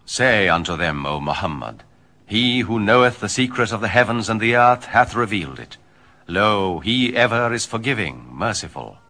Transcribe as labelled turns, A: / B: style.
A: Say unto them, O Muhammad, He who knoweth the secret of the heavens and the earth hath revealed it. Lo, he ever is forgiving, merciful.